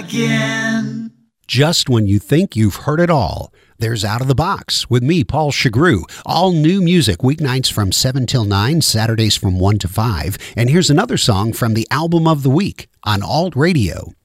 again. Just when you think you've heard it all, there's Out of the Box with me, Paul Chagru. All new music, weeknights from 7 till 9, Saturdays from 1 to 5. And here's another song from the Album of the Week on Alt Radio.